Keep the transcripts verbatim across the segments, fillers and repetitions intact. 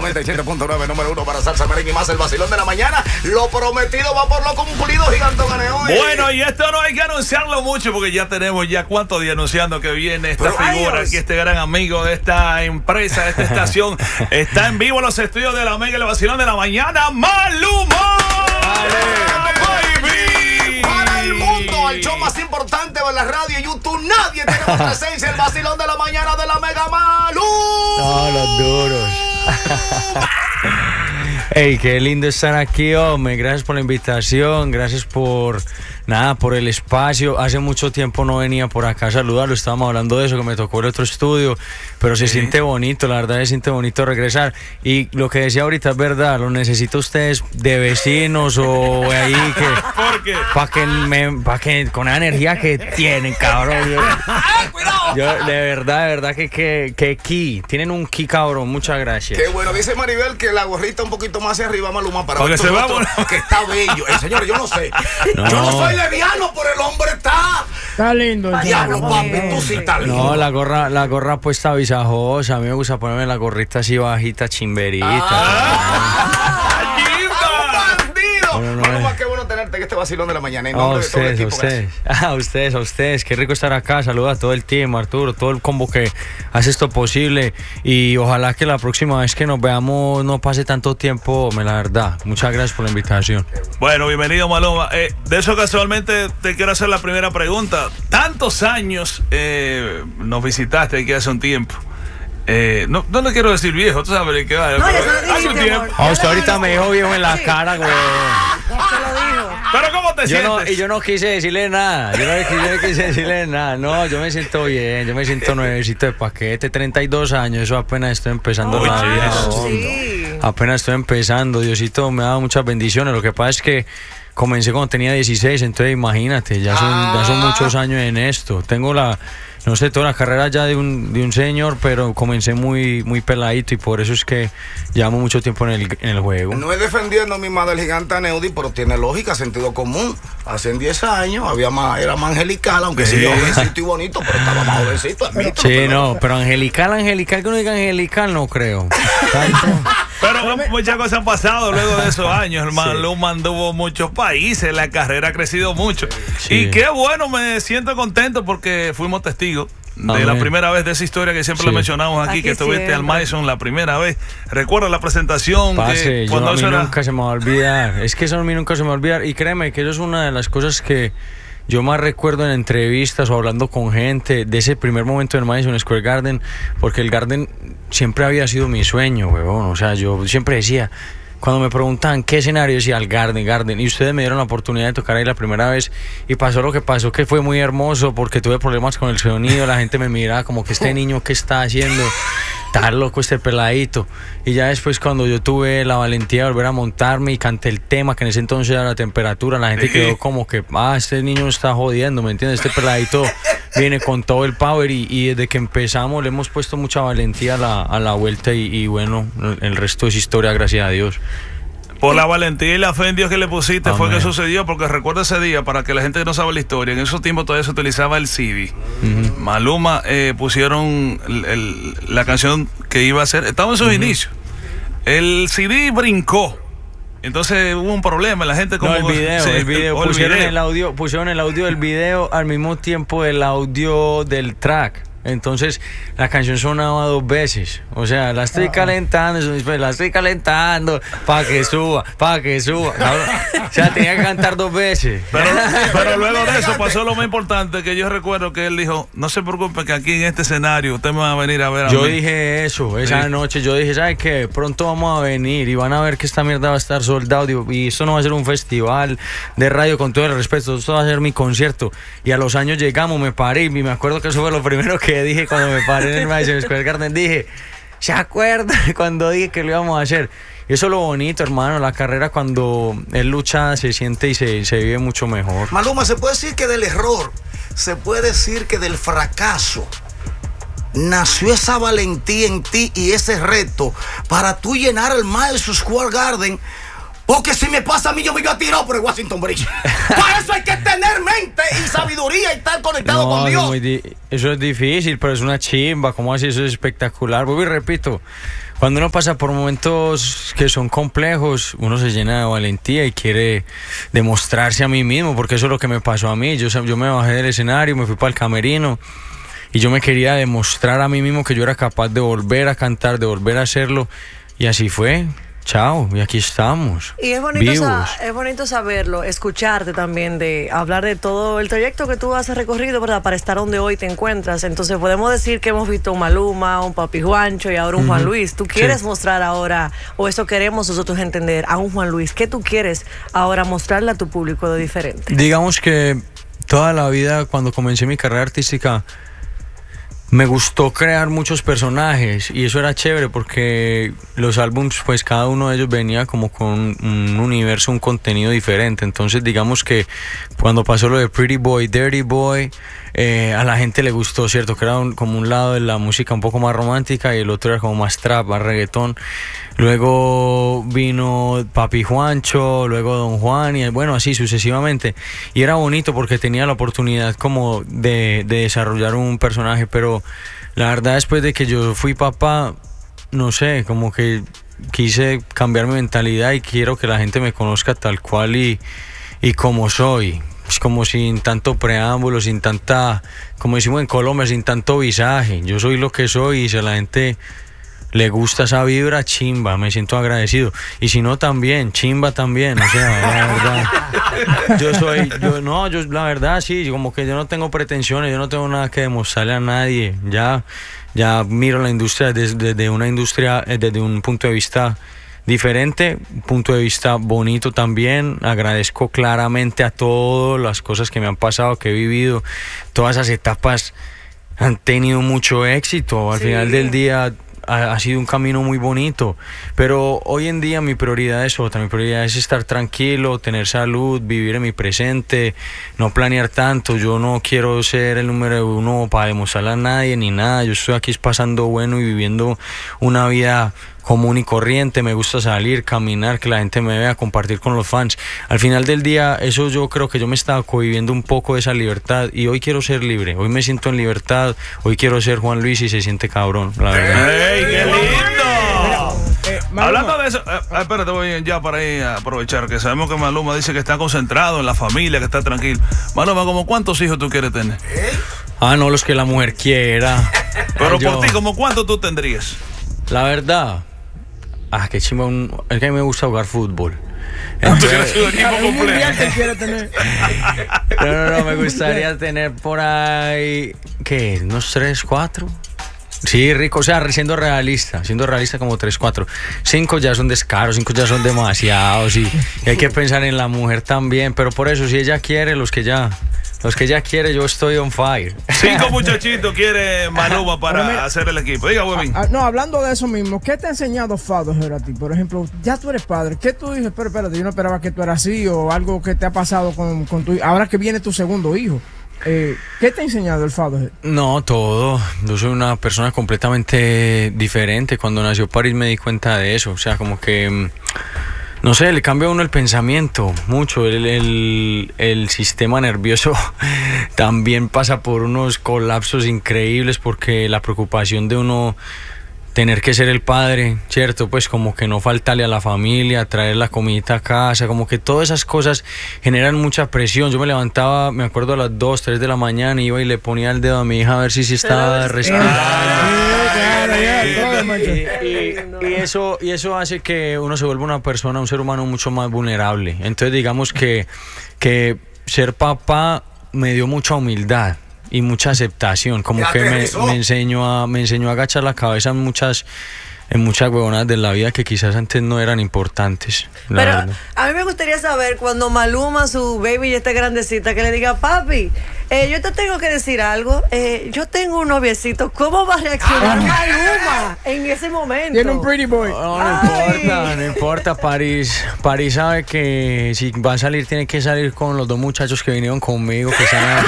noventa y siete punto nueve, número uno para salsa, merengue y más, el vacilón de la mañana. Lo prometido va por lo cumplido, Gigantón Ganeo. Bueno, y esto no hay que anunciarlo mucho porque ya tenemos ya cuántos días anunciando que viene esta Pero figura, aquí este gran amigo de esta empresa, de esta estación. Está en vivo en los estudios de la Mega, el vacilón de la mañana, Maluma. Baby. Para el mundo, el show más importante de la radio y YouTube, nadie tiene más presencia, el vacilón de la mañana de la Mega, Maluma. No, los duros. Ey, qué lindo estar aquí, hombre. Gracias por la invitación, gracias por nada, por el espacio. Hace mucho tiempo no venía por acá a saludarlo, estábamos hablando de eso, que me tocó el otro estudio, pero se sí. siente bonito, la verdad se siente bonito regresar. Y lo que decía ahorita es verdad, lo necesito ustedes de vecinos o ahí que... ¿Por qué? Para que, me, pa que con la energía que tienen, cabrón. Yo, yo, de verdad, de verdad que, que, que ki, tienen un ki, cabrón, muchas gracias. Qué bueno, dice Maribel que la gorrita un poquito más hacia arriba, Maluma, para ver se va, que está bello. El señor, yo no sé. No. Yo no soy leviano, pero el hombre está... Está lindo. Diablo, papi, tú sí estás lindo. No, la gorra, la gorra puesta visajosa. A mí me gusta ponerme la gorrita así bajita, chimberita. ¡Ah! No, no, Maluma, qué bueno tenerte en este vacilón de la mañana. En nombre a ustedes, de todo el equipo, a ustedes. Ah, a ustedes, a ustedes. Qué rico estar acá. Saludos a todo el team, Arturo, todo el combo que hace esto posible. Y ojalá que la próxima vez que nos veamos no pase tanto tiempo, me la verdad. Muchas gracias por la invitación. Bueno, bienvenido, Maluma. Eh, de eso casualmente te quiero hacer la primera pregunta. Tantos años eh, nos visitaste aquí hace un tiempo. Eh, no, no le quiero decir viejo, tú sabes que va. No, pero, ya se lo hace un tiempo. Oh, usted ahorita me dijo viejo en la cara, güey. Se lo dijo. Pero ¿cómo te yo sientes? No, y yo no quise decirle nada. Yo no, yo no quise decirle nada. No, yo me siento bien. Yo me siento nuevecito de paquete. treinta y dos años. Eso apenas estoy empezando oh, la vida. Sí. Apenas estoy empezando. Diosito me ha dado muchas bendiciones. Lo que pasa es que comencé cuando tenía dieciséis. Entonces imagínate, ya son, ah. ya son muchos años en esto. Tengo la... No sé, toda la carrera ya de un, de un señor, pero comencé muy, muy peladito y por eso es que llevamos mucho tiempo en el, en el juego. No es defendiendo mi madre el gigante Neudi, pero tiene lógica, sentido común. Hace diez años había más, era más angelical, aunque sí, jovencito y bonito, pero estaba más jovencito. Admito, sí, pero no, pero angelical, angelical, que uno diga angelical, no creo. Pero muchas cosas han pasado luego de esos años. El Maluma anduvo muchos países, la carrera ha crecido mucho. Sí. Y qué bueno, me siento contento porque fuimos testigos de Amén. La primera vez de esa historia que siempre sí. la mencionamos aquí, aquí que estuviste al Madison la primera vez. Recuerda la presentación. Pase, que yo cuando a mí eso era... nunca se me va a olvidar. Es que eso a mí nunca se me va a olvidar. Y créeme que eso es una de las cosas que yo más recuerdo en entrevistas o hablando con gente de ese primer momento en Madison Square Garden, porque el Garden siempre había sido mi sueño, huevón. O sea, yo siempre decía, cuando me preguntaban qué escenario, decía el Garden, Garden. Y ustedes me dieron la oportunidad de tocar ahí la primera vez. Y pasó lo que pasó, que fue muy hermoso porque tuve problemas con el sonido. La gente me miraba como que este niño, ¿qué está haciendo? Está loco este peladito. Y ya después, cuando yo tuve la valentía de volver a montarme y canté el tema, que en ese entonces era la temperatura, la gente quedó como que, ah, este niño está jodiendo, ¿me entiendes? Este peladito viene con todo el power. Y, y desde que empezamos le hemos puesto mucha valentía a la, a la vuelta. Y, y bueno, el resto es historia, gracias a Dios. Por la valentía y la fe en Dios que le pusiste Amén. Fue que sucedió, porque recuerda ese día, para que la gente que no sabe la historia, en esos tiempos todavía se utilizaba el C D. Uh-huh. Maluma eh, pusieron el, el, la canción que iba a hacer, estaba en sus uh-huh. inicios. El C D brincó. Entonces hubo un problema, la gente como... No, el video, sí, el video, el, pusieron, el video. El audio, pusieron el audio del video al mismo tiempo el audio del track. Entonces la canción sonaba dos veces. O sea, la estoy calentando, la estoy calentando para que suba, para que suba. O sea, tenía que cantar dos veces. Pero, pero luego de eso pasó lo más importante, que yo recuerdo que él dijo, no se preocupe que aquí en este escenario usted me va a venir a ver a Yo mí. dije eso, esa sí. noche yo dije, ¿sabes qué? Pronto vamos a venir y van a ver que esta mierda va a estar soldado. Y esto no va a ser un festival de radio, con todo el respeto, esto va a ser mi concierto. Y a los años llegamos, me paré y me acuerdo que eso fue lo primero que dije cuando me paré en el Madison Square Garden. Dije, ¿se acuerda cuando dije que lo íbamos a hacer? Y eso es lo bonito, hermano, la carrera cuando él lucha se siente y se, se vive mucho mejor. Maluma, se puede decir que del error, se puede decir que del fracaso nació esa valentía en ti y ese reto para tú llenar el Madison Square Garden. Porque si me pasa a mí, yo me iba a tirar por el Washington Bridge. Para eso hay que tener mente y sabiduría y estar conectado no, con Dios. Es muy di- eso es difícil, pero es una chimba. ¿Cómo así? Eso es espectacular. Vuelvo y repito, cuando uno pasa por momentos que son complejos, uno se llena de valentía y quiere demostrarse a mí mismo, porque eso es lo que me pasó a mí. Yo, yo me bajé del escenario, me fui para el camerino y yo me quería demostrar a mí mismo que yo era capaz de volver a cantar, de volver a hacerlo, y así fue. Chao, y aquí estamos. Y es bonito, vivos. sa- es bonito saberlo, escucharte también, de hablar de todo el trayecto que tú has recorrido, ¿verdad? Para estar donde hoy te encuentras. Entonces podemos decir que hemos visto un Maluma, un Papi Juancho y ahora un Juan Luis. ¿Tú quieres Sí. mostrar ahora, o eso queremos nosotros entender, a un Juan Luis? ¿Qué tú quieres ahora mostrarle a tu público de diferente? Digamos que toda la vida, cuando comencé mi carrera artística, me gustó crear muchos personajes y eso era chévere porque los álbums, pues cada uno de ellos venía como con un universo, un contenido diferente. Entonces digamos que cuando pasó lo de Pretty Boy, Dirty Boy, eh, a la gente le gustó, ¿cierto? Que era un, como un lado de la música un poco más romántica y el otro era como más trap, más reggaetón. Luego vino Papi Juancho, luego Don Juan y bueno, así sucesivamente. Y era bonito porque tenía la oportunidad como de, de desarrollar un personaje, pero la verdad después de que yo fui papá, no sé, como que quise cambiar mi mentalidad y quiero que la gente me conozca tal cual y, y como soy. Es como sin tanto preámbulo, sin tanta, como decimos en Colombia, sin tanto visaje. Yo soy lo que soy y si a la gente le gusta esa vibra, chimba, me siento agradecido. Y si no, también, chimba también, o sea, la verdad. Yo soy, yo no, yo la verdad sí, como que yo no tengo pretensiones, yo no tengo nada que demostrarle a nadie. Ya, ya miro la industria desde, desde una industria, desde un punto de vista diferente, un punto de vista bonito también. Agradezco claramente a todas las cosas que me han pasado, que he vivido. Todas esas etapas han tenido mucho éxito. Al Sí. final del día ha, ha sido un camino muy bonito, pero hoy en día mi prioridad es otra. Mi prioridad es estar tranquilo, tener salud, vivir en mi presente, no planear tanto. Yo no quiero ser el número uno para demostrarle a nadie ni nada. Yo estoy aquí pasando bueno y viviendo una vida común y corriente. Me gusta salir, caminar, que la gente me vea, compartir con los fans. Al final del día, eso yo creo que yo me estaba cohibiendo un poco de esa libertad y hoy quiero ser libre, hoy me siento en libertad, hoy quiero ser Juan Luis y se siente cabrón, la verdad. ¡Ey, qué lindo! Eh, Maluma, Hablando de eso, eh, eh, espérate, voy ya para ahí a aprovechar que sabemos que Maluma dice que está concentrado en la familia, que está tranquilo. Maluma, ¿como cuántos hijos tú quieres tener? Ah, no, los que la mujer quiera. Pero Yo- por ti, ¿como cuántos tú tendrías? La verdad, ah, qué chimba, un, es que a mí me gusta jugar fútbol. Tú Entonces, quieres un equipo un mundial completo. que quiere tener. no, no, no, me gustaría tener por ahí, ¿qué? ¿Unos tres, cuatro? Sí, rico, o sea, siendo realista, siendo realista como tres, cuatro. Cinco ya son descaros, cinco ya son demasiados y, y hay que pensar en la mujer también, pero por eso, si ella quiere, los que ya, los que ya quiere, yo estoy on fire. Cinco muchachitos quiere Maluma para Pero mira- hacer el equipo. Diga, Webin. Ah, no, hablando de eso mismo, ¿qué te ha enseñado Father a ti? Por ejemplo, ya tú eres padre. ¿Qué tú dices? Pero espérate, yo no esperaba que tú eras así o algo que te ha pasado con, con tu ahora que viene tu segundo hijo. Eh, ¿Qué te ha enseñado el Father? No, todo. Yo soy una persona completamente diferente. Cuando nació Paris me di cuenta de eso. O sea, como que, mm, no sé, le cambia a uno el pensamiento mucho. El, el, el sistema nervioso también pasa por unos colapsos increíbles porque la preocupación de uno tener que ser el padre, ¿cierto? Pues como que no faltarle a la familia, traer la comidita a casa, como que todas esas cosas generan mucha presión. Yo me levantaba, me acuerdo a las dos, tres de la mañana, iba y le ponía el dedo a mi hija a ver si sí estaba respirando. Claro, ya, todo, macho. Y, y- y eso, y eso hace que uno se vuelva una persona, un ser humano mucho más vulnerable. Entonces digamos que, que ser papá me dio mucha humildad y mucha aceptación, como Ya que me, aterrizó. me enseñó a me enseñó a agachar la cabeza en muchas en muchas huevonadas de la vida que quizás antes no eran importantes, la Pero verdad. a mí me gustaría saber cuando Maluma, su baby ya esté grandecita, que le diga, papi, eh, yo te tengo que decir algo, eh, yo tengo un noviecito, ¿cómo va a reaccionar Maluma en ese momento? Tiene un pretty boy. No, no Ay. importa, no importa, París. París sabe que si va a salir tiene que salir con los dos muchachos que vinieron conmigo, que saben.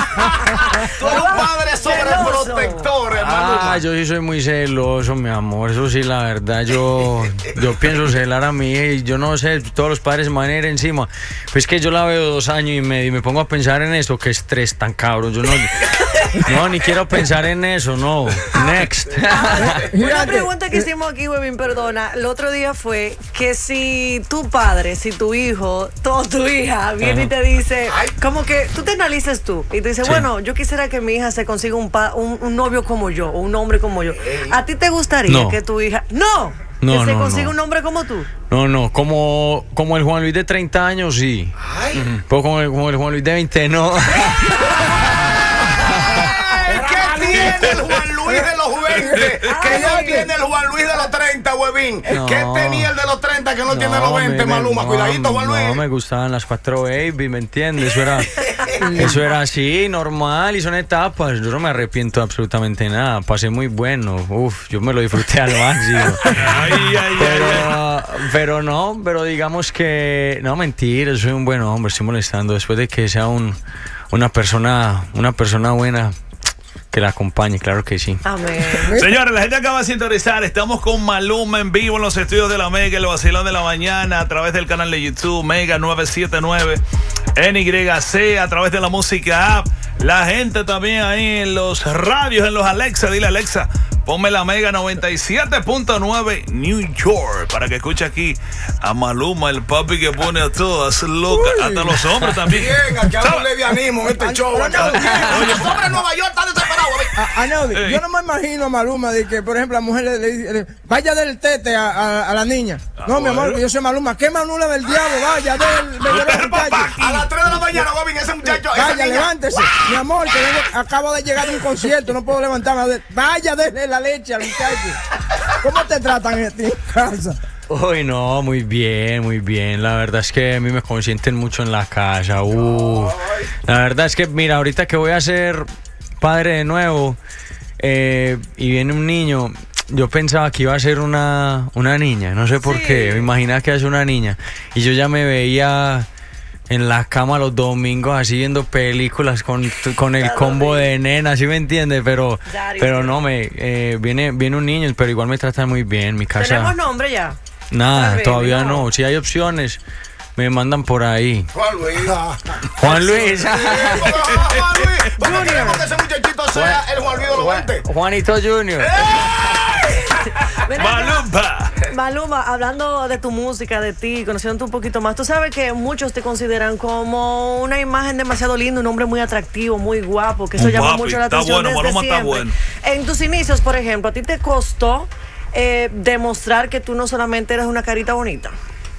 Tú eres un padre sobreprotector, hermano. Ah, yo sí soy muy celoso, mi amor. Eso sí, la verdad, yo, yo pienso celar a mi hija y yo no sé, todos los padres se me van a ir encima. Pues que yo la veo dos años y medio y me pongo a pensar en esto, que estrés tan cabrón. Yo no, No, ni quiero pensar en eso, no. Next. Una pregunta que hicimos aquí, Webin, perdona. El otro día fue que si tu padre, si tu hijo, todo tu hija viene y te dice, como que tú te analices tú y te dices, Sí. bueno, yo quisiera que mi hija se consiga un, pa- un, un novio como yo o un hombre como yo. ¿A ti te gustaría No. que tu hija... No, No, que se no, consiga no. un hombre como tú? No, no, como, como el Juan Luis de treinta años, sí. Ay. Pero como el, como el Juan Luis de veinte, no. ¿Qué tiene el Juan Luis de los veinte? Que no tiene el Juan Luis de los treinta, huevín. No. ¿Qué tenía el de los treinta que no, tiene los veinte, me- me- Maluma? no, Cuidadito, Juan Luis. No, me gustaban las cuatro baby, ¿me entiendes? Eso era, eso era así, normal, y son etapas. Yo no me arrepiento de absolutamente nada. Pasé muy bueno. Uf, yo me lo disfruté al máximo. Ay, ay, ay, ay. Pero, pero no, pero digamos que... No, mentira, soy un buen hombre, estoy molestando. Después de que sea un, una persona, una persona buena, que la acompañe, claro que sí. Amén. Señores, la gente acaba de sintonizar. Estamos con Maluma en vivo en los estudios de la Mega, el vacilón de la mañana, a través del canal de YouTube, Mega nueve siete nueve, N Y C, a través de la música app. La gente también ahí en los radios, en los Alexa. Dile, Alexa, ponme la Mega noventa y siete punto nueve New York, para que escuche aquí a Maluma, el papi que pone a todas locas, hasta los hombres también. Bien, aquí ¿Sabes? hablo de ánimo en este show. Aquí hablo bien. Oye, los hombres de Nueva York están desesperados. A- a Neudi, Ey. yo no me imagino a Maluma de que, por ejemplo, la mujer le, le- le- vaya del tete a, a- a la niña. No, mi amor, bueno. que yo soy Maluma. ¿Qué Maluma del diablo? Vaya del, del, del papá. A las tres de la mañana, huevín, ese muchacho, esa Vaya, niña. levántese. Mi amor, que vengo- acabo de llegar de un concierto, no puedo levantarme. Vaya, déle la leche al muchacho. ¿Cómo te tratan en en casa? Uy, no, muy bien, muy bien. La verdad es que a mí me consienten mucho en la casa. Uh. La verdad es que, mira, ahorita que voy a ser padre de nuevo eh, y viene un niño, yo pensaba que iba a ser una, una niña. No sé por Sí. qué, me imaginaba que iba a ser una niña. Y yo ya me veía en la cama los domingos así viendo películas con, con el combo de nena, ¿sí me entiendes? Pero, Daddy. pero no, me eh, viene, viene un niño, pero igual me tratan muy bien. Mi casa... ¿Tenemos nombre ya? Nada, Baby, todavía no. no. Si hay opciones, me mandan por ahí. Juan Luis. Juan Luis. Juan Luis. ¿Cómo queremos que ese muchachito sea el Juan Luis de los veinte? Juanito Junior. Ven acá. Maluma. Maluma, hablando de tu música, de ti, conociéndote un poquito más, tú sabes que muchos te consideran como una imagen demasiado linda, un hombre muy atractivo, muy guapo, que eso Un llama guapi, mucho la está atención bueno, desde Maluma está siempre. bueno. En tus inicios, por ejemplo, ¿a ti te costó eh, demostrar que tú no solamente eres una carita bonita?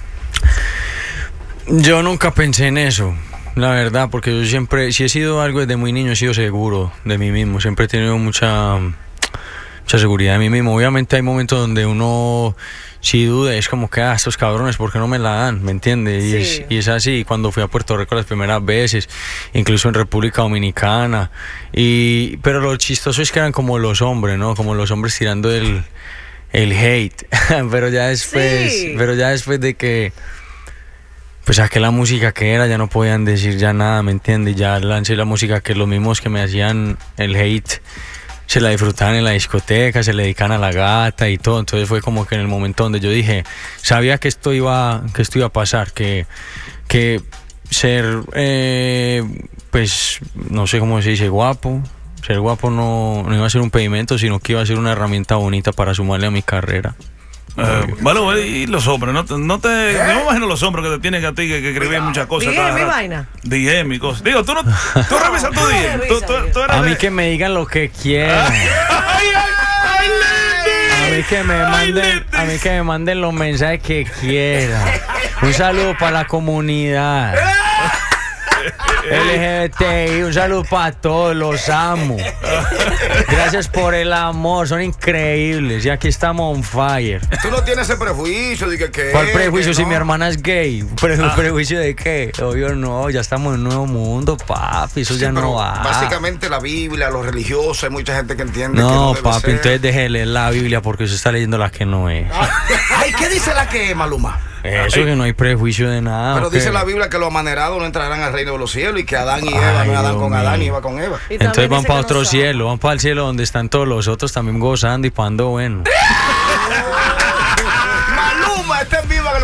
Yo nunca pensé en eso, la verdad, porque yo siempre, si he sido algo desde muy niño, he sido seguro de mí mismo. Siempre he tenido mucha, mucha seguridad de mí mismo. Obviamente hay momentos donde uno, si duda, es como que, ah, estos cabrones, ¿por qué no me la dan? ¿Me entiendes? Y, Sí. es, y es así. Cuando fui a Puerto Rico las primeras veces, incluso en República Dominicana. Y, pero lo chistoso es que eran como los hombres, ¿no? Como los hombres tirando el, el hate. pero ya después, Sí. pero ya después de que pues saqué la música que era, ya no podían decir ya nada, ¿me entiendes? Ya lancé la música que los mismos que me hacían el hate se la disfrutaban en la discoteca, se le dedican a la gata y todo. Entonces fue como que en el momento donde yo dije, sabía que esto iba, que esto iba a pasar, que, que ser, eh, pues, no sé cómo se dice, guapo. Ser guapo no, no iba a ser un pedimento, sino que iba a ser una herramienta bonita para sumarle a mi carrera. Eh, bueno, y los hombres, no te, no te no me imagino los hombres que te tienen a ti que, que escriben muchas cosas. D M cada y rato. vaina. D M y cosas. Digo, tú no, tú revisas tu D M. Tú, tú, tú eres A mí de- que me digan lo que quieran. Ay, ay, ay, A mí que me Ay, manden, Leti. a mí que me manden los mensajes que quieran. Un saludo para la comunidad L G B T I, un saludo para todos, los amo. Gracias por el amor, son increíbles. Y aquí estamos on fire. Tú no tienes ese prejuicio de que. que ¿Cuál prejuicio que si no. mi hermana es gay? ¿Pre- ¿Prejuicio de qué? Obvio no, ya estamos en un nuevo mundo, papi, eso Sí, ya pero no va. Básicamente la Biblia, los religiosos, hay mucha gente que entiende que No, no debe papi, ser. entonces deje de leer la Biblia porque usted está leyendo la que no es. Ay, ¿qué dice la que es, Maluma? Eso que no hay prejuicio de nada. Pero ¿ok? dice la Biblia que los amanerados no entrarán al reino de los cielos y que Adán y Eva Ay, no es Adán Dios con mío. Adán y Eva con Eva. Y Entonces también van dice para que otro no sabe. cielo, van para el cielo donde están todos los otros también gozando y pando bueno. Maluma está en vivo en el vacilón de la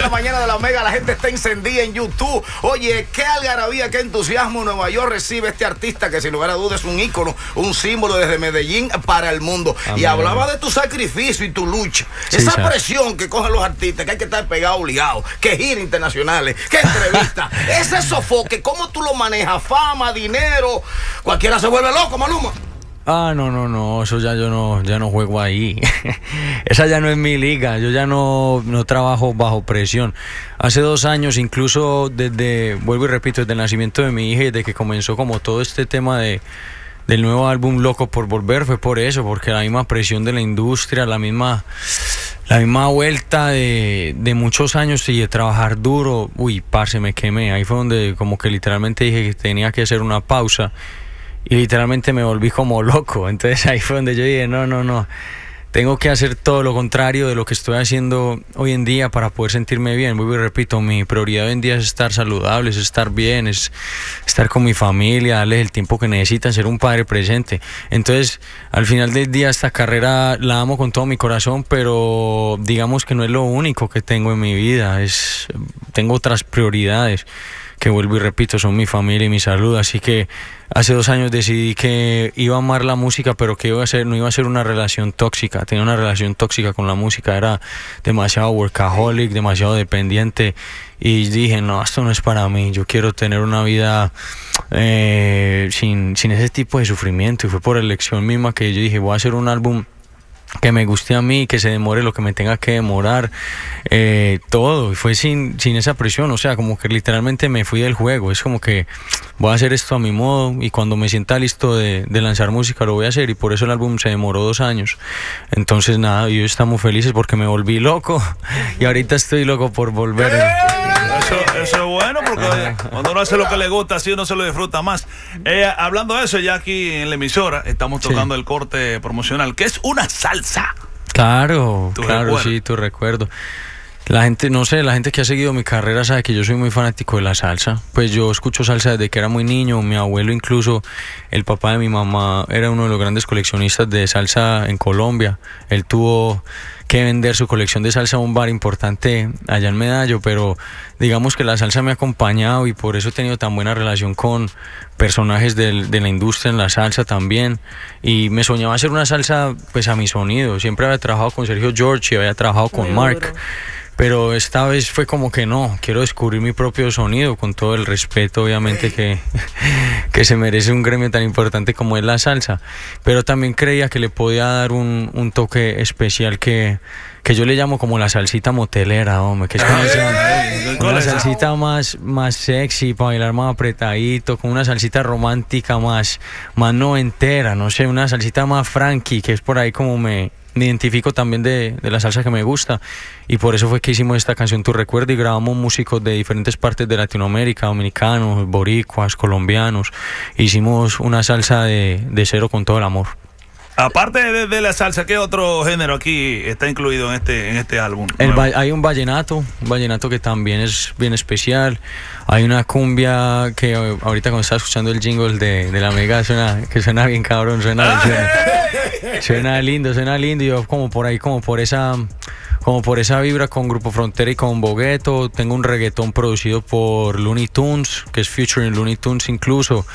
la mañana de la Mega, la gente está encendida en YouTube. Oye, qué algarabía, qué entusiasmo en Nueva York recibe este artista que sin lugar a dudas es un ícono, un símbolo desde Medellín para el mundo. Amén. Y hablaba de tu sacrificio y tu lucha. Sí, esa ¿sabes? Presión que cogen los artistas, que hay que estar pegados obligados, que giras internacionales, que entrevistas. Ese sofoque, ¿cómo tú lo manejas? Fama, dinero, cualquiera se vuelve loco, Maluma. Ah, no, no, no, eso ya yo no, ya no juego ahí. Esa ya no es mi liga, yo ya no, no trabajo bajo presión. Hace dos años, incluso desde, vuelvo y repito, desde el nacimiento de mi hija y desde que comenzó como todo este tema de, del nuevo álbum Loco por Volver, fue por eso, porque la misma presión de la industria, la misma, la misma vuelta de, de muchos años y de trabajar duro, uy, parce, me quemé. Ahí fue donde como que literalmente dije que tenía que hacer una pausa. Y literalmente me volví como loco. Entonces ahí fue donde yo dije, no, no, no. Tengo que hacer todo lo contrario de lo que estoy haciendo hoy en día para poder sentirme bien. Vuelvo y repito, mi prioridad hoy en día es estar saludable, es estar bien, es estar con mi familia, darles el tiempo que necesitan, ser un padre presente. Entonces, al final del día, esta carrera la amo con todo mi corazón, pero digamos que no es lo único que tengo en mi vida. Es, tengo otras prioridades que, vuelvo y repito, son mi familia y mi salud. Así que hace dos años decidí que iba a amar la música, pero que iba a ser, no iba a ser una relación tóxica. Tenía una relación tóxica con la música, era demasiado workaholic, demasiado dependiente. Y dije, no, esto no es para mí. Yo quiero tener una vida eh, sin, sin ese tipo de sufrimiento. Y fue por elección misma que yo dije, voy a hacer un álbum que me guste a mí, que se demore lo que me tenga que demorar, eh, todo. Y fue sin, sin esa presión, o sea, como que literalmente me fui del juego. Es como que voy a hacer esto a mi modo y cuando me sienta listo de, de lanzar música lo voy a hacer, y por eso el álbum se demoró dos años. Entonces nada, yo estamos felices porque me volví loco y ahorita estoy loco por volver. Eso, eso es bueno, porque cuando uno hace lo que le gusta, así uno se lo disfruta más. Eh, hablando de eso, ya aquí en la emisora estamos tocando sí. el corte promocional, que es una salsa. Claro, claro, recuerdo? Sí, tu recuerdo. La gente, no sé, la gente que ha seguido mi carrera sabe que yo soy muy fanático de la salsa. Pues yo escucho salsa desde que era muy niño. Mi abuelo, incluso el papá de mi mamá, era uno de los grandes coleccionistas de salsa en Colombia. Él tuvo que vender su colección de salsa a un bar importante allá en Medallo, pero digamos que la salsa me ha acompañado y por eso he tenido tan buena relación con personajes del, de la industria en la salsa también. Y me soñaba hacer una salsa pues a mi sonido. Siempre había trabajado con Sergio George y había trabajado con Mark. Pero esta vez fue como que no, quiero descubrir mi propio sonido, con todo el respeto obviamente que, que se merece un gremio tan importante como es la salsa. Pero también creía que le podía dar un, un toque especial que, que yo le llamo como la salsita motelera, hombre, que es como esa, una salsita más, más sexy, para bailar más apretadito, con una salsita romántica más, más noventera, no sé, una salsita más Frankie, que es por ahí como me... me identifico también de, de la salsa que me gusta, y por eso fue que hicimos esta canción Tu Recuerdo, y grabamos músicos de diferentes partes de Latinoamérica, dominicanos, boricuas, colombianos. Hicimos una salsa de, de cero con todo el amor. Aparte de, de la salsa, ¿qué otro género aquí está incluido en este, en este álbum? El, hay un vallenato, un vallenato que también es bien especial. Hay una cumbia que ahorita cuando estaba escuchando el jingle de, de la Mega suena, que suena bien cabrón, suena, suena, suena lindo, suena lindo. Y yo como por ahí, como por esa... como por esa vibra con Grupo Frontera y con Bogueto. Tengo un reggaetón producido por Looney Tunes, que es featuring Looney Tunes incluso.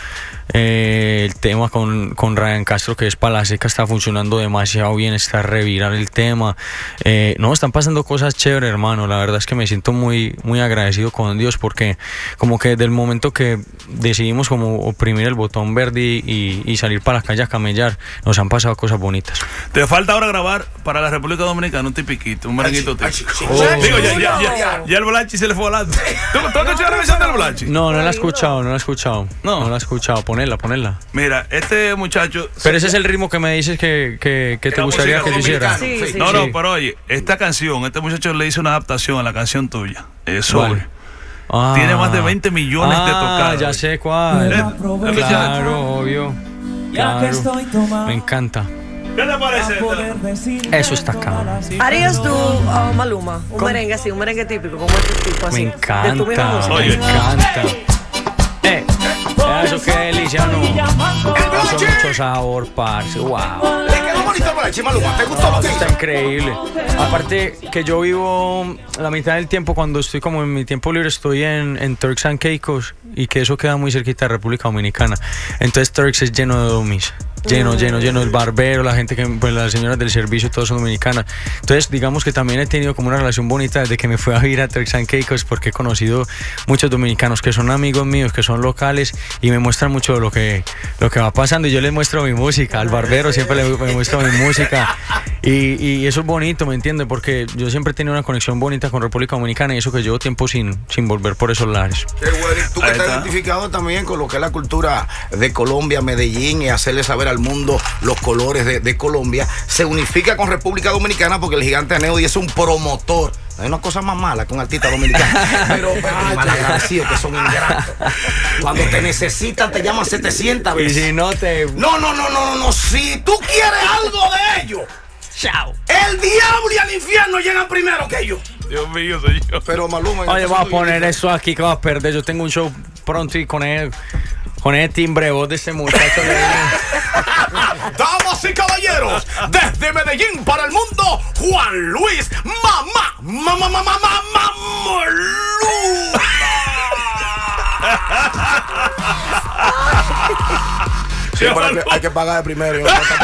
Eh, el tema con, con Ryan Castro, que es Pala Seca, está funcionando demasiado bien, está revirar el tema. Eh, no, están pasando cosas chéveres, hermano. La verdad es que me siento muy, muy agradecido con Dios, porque como que desde el momento que decidimos como oprimir el botón verde y, y salir para la calle a camellar, nos han pasado cosas bonitas. Te falta ahora grabar para la República Dominicana un tipiquito, un merenguito típico. Oh. Digo, ya, ya, ya, ya el Bolachi se le fue volando. ¿Tú, ¿tú has escuchado la versión del Bolachi? No, no la he escuchado, no la he escuchado. No, no la he escuchado. Ponerla, ponerla. Mira, este muchacho... Pero ese es el ritmo que me dices que, que, que te gustaría que yo hiciera. Sí, sí, no, sí. no, pero oye, esta canción, este muchacho le hizo una adaptación a la canción tuya. Eso. Vale. Ah, tiene más de veinte millones ah, de tocadas. Ya sé cuál. Eh, claro, obvio. Claro. Me encanta. ¿Qué te parece? Eso está acá. ¿Harías tú, uh, Maluma, un ¿Cómo? merengue así, un merengue típico, como este tipo así? Me encanta, de tu misma música? me encanta. Eh, eso qué delicia, ¿no? puso mucho sabor, parce. Wow. Le quedó bonito el mariachi, Maluma. ¿Te gustó lo que hizo? Está increíble. Aparte que yo vivo la mitad del tiempo, cuando estoy como en mi tiempo libre, estoy en, en Turks and Caicos, y que eso queda muy cerquita de República Dominicana. Entonces Turks es lleno de domis. Lleno, lleno, lleno. El barbero, la gente que, pues las señoras del servicio, todas son dominicanas. Entonces, digamos que también he tenido como una relación bonita desde que me fui a vivir a Turks and Caicos, porque he conocido muchos dominicanos que son amigos míos, que son locales, y me muestran mucho de lo que, lo que va pasando. Y yo les muestro mi música. Al barbero siempre le me muestro mi música. Y, y eso es bonito, ¿me entiendes? Porque yo siempre he tenido una conexión bonita con República Dominicana, y eso que llevo tiempo sin, sin volver por esos lares. Qué bueno. Tú que estás identificado también con lo que es la cultura de Colombia, Medellín, y hacerle saber al mundo los colores de, de Colombia, se unifica con República Dominicana porque el Gigante Aneudi es un promotor. Hay una cosa más mala que un artista dominicano, pero, pero malagradecidos que son ingratos. Cuando te necesitan te llaman setecientas veces. Y si no te... No, no, no, no, no. Si tú quieres algo de ellos, chao. El diablo y el infierno llegan primero que ellos. Dios mío, soy yo. Pero Maluma... Oye, voy a poner eso aquí que vas a perder. Yo tengo un show pronto y con él... Con el timbre de voz de ese muchacho. Damas y caballeros, desde Medellín para el mundo, Juan Luis Mamá, mamá, mamá, mamá, Maluma. Sí, pero hay, que, hay que pagar de primero.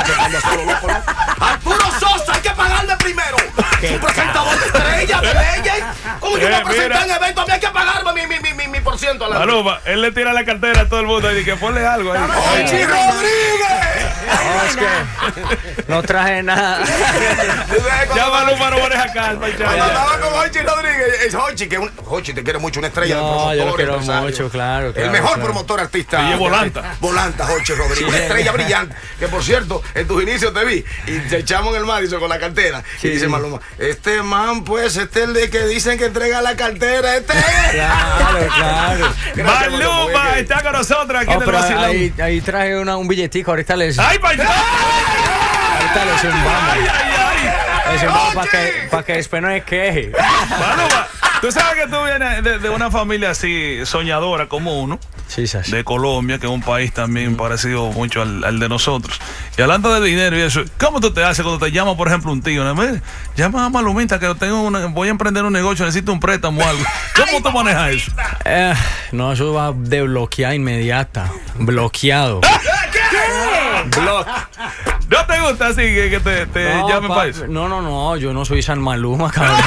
Arturo Sosa, hay que pagar de primero. Su presentador de estrella, de leyes. Como yo me presenté en eventos, a mí hay que pagarme mi, mi, mi, mi, mi por ciento a la Maluma, él le tira la cartera a todo el mundo y dice que ponle algo ahí. ¡Ochi Rodríguez! No, es que no traje nada. Ya Maluma no maneja calma, Cuando andaba con Hochi Rodríguez, es Hochi, que un, Hochi te quiere mucho, una estrella No, de promotor. yo lo quiero empresario. mucho, claro, El claro, mejor claro. promotor artista. Y es Volanta. Volanta, Hochi Rodríguez. Sí, Una sí. estrella brillante. Que por cierto, en tus inicios te vi y te echamos en el Madison con la cartera. Sí, Y dice sí. Maluma, este man, pues, este es el de que dicen que entrega la cartera. Este es. Claro, claro. Gracias, Maluma Oye, está con nosotros aquí Oh, en el pero vacilón. ahí, ahí traje una, un billetico, ahorita les, ¡Ay, pa' allá! ahorita les zumbamos. ¡Ay, ay, ay! Les zumbamos para Oye. que, pa' que después no se queje. Maluma, tú sabes que tú vienes de, de una familia así soñadora como uno, Sí, Sas. de Colombia, que es un país también parecido mucho al, al de nosotros. Y hablando de dinero y eso, ¿cómo tú te haces cuando te llama, por ejemplo, un tío? ¿No? Mire, llama a Malumita que tengo una, voy a emprender un negocio, necesito un préstamo o algo. ¿Cómo tú manejas eso? Eh, no, eso va de bloqueada inmediata. Bloqueado. Block. ¿No te gusta así que, que te, te No, llamen pa- para eso? no, no, no, yo no soy San Maluma, cabrón.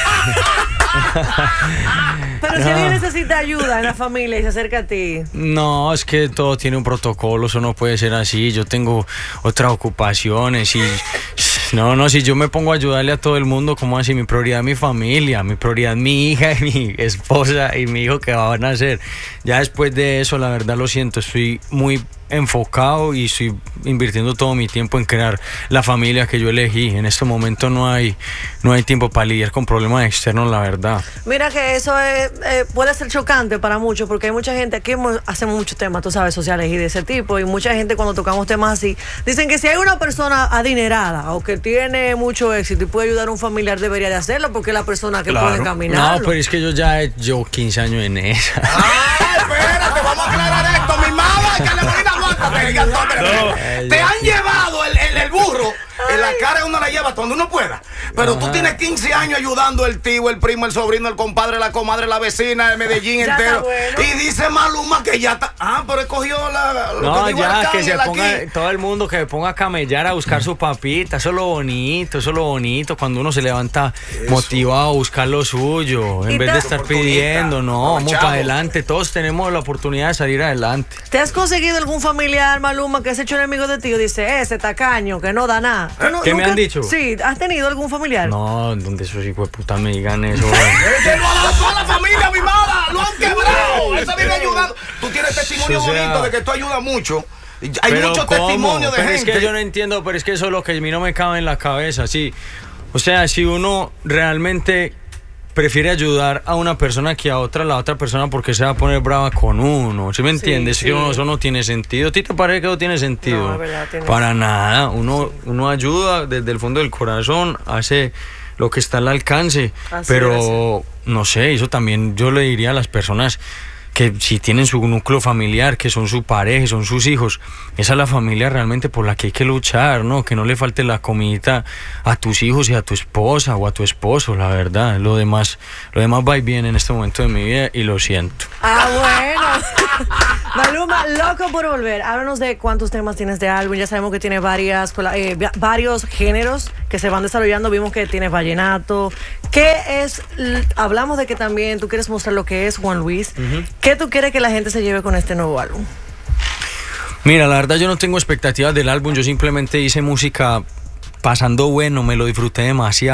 Pero si alguien necesita ayuda en la familia y se acerca a ti. No, es que todo tiene un protocolo, eso no puede ser así. Yo tengo otras ocupaciones y no, no, si yo me pongo a ayudarle a todo el mundo, ¿cómo así? Mi prioridad es mi familia, mi prioridad es mi hija y mi esposa y mi hijo que va a nacer. Ya después de eso, la verdad lo siento, estoy muy enfocado y estoy invirtiendo todo mi tiempo en crear la familia que yo elegí. En este momento no hay, no hay tiempo para lidiar con problemas externos, la verdad. Mira que eso es, eh, puede ser chocante para muchos, porque hay mucha gente, aquí hemos- hacemos muchos temas, tú sabes, sociales y de ese tipo, y mucha gente cuando tocamos temas así, dicen que si hay una persona adinerada o que tiene mucho éxito y puede ayudar a un familiar, debería de hacerlo, porque es la persona que Claro. puede caminar. No, pero es que yo ya he- llevo quince años en esa. ¡Ay, espérate! Vamos a aclarar esto. Mi mamá, Carolina, aguántate. Gastón, espérate. No. Te han llevado el, el, el burro. En la cara uno la lleva hasta donde uno pueda. Pero tú Ajá. tienes quince años ayudando el tío, el primo, el sobrino, el compadre, la comadre, la vecina de Medellín Ya entero. está bueno. Y dice Maluma que ya está. Ah, pero escogió la. lo No, que dijo ya, que se Arcángel ponga, aquí. todo el mundo que se ponga a camellar a buscar su papita, eso es lo bonito, eso es lo bonito, cuando uno se levanta motivado a buscar lo suyo, Y en vez te- de estar Oportunista, pidiendo, no, vamos aprovechado. para adelante, todos tenemos la oportunidad de salir adelante. ¿Te has conseguido algún familiar, Maluma, que se ha hecho enemigo de ti y dice, ese tacaño, que no da nada? ¿Tú no- ¿Qué me nunca- han dicho? Sí, ¿has tenido algún familiar? No, donde esos hijos de puta me digan eso. Es que lo ha dado toda la familia, mi mala. Lo han quebrado. Eso viene ayudando. Tú tienes testimonio O sea, bonito de que tú ayudas mucho. Hay Pero muchos ¿cómo? testimonios de Pero gente. es que yo no entiendo, pero es que eso es lo que a mí no me cabe en la cabeza, sí. O sea, si uno realmente prefiere ayudar a una persona que a otra, la otra persona porque se va a poner brava con uno, ¿sí me entiendes? sí. Que uno- eso no tiene sentido. ¿A ti te parece que no tiene sentido? No, es verdad, tiene Para nada. Uno, uno ayuda desde el fondo del corazón, hace lo que está al alcance, Así pero no sé, eso también yo le diría a las personas que si tienen su núcleo familiar, que son su pareja, son sus hijos, esa es la familia realmente por la que hay que luchar, ¿no? Que no le falte la comidita a tus hijos y a tu esposa o a tu esposo, la verdad. Lo demás, lo demás va y viene en este momento de mi vida y lo siento. Ah, bueno. Maluma, loco por volver. Háblanos de cuántos temas tienes de álbum. Ya sabemos que tiene varias, eh, varios géneros que se van desarrollando. Vimos que tienes vallenato. ¿Qué es? Hablamos de que también tú quieres mostrar lo que es Juan Luis. Uh-huh. ¿Qué tú quieres que la gente se lleve con este nuevo álbum? Mira, la verdad yo no tengo expectativas del álbum. Yo simplemente hice música pasando bueno, me lo disfruté demasiado.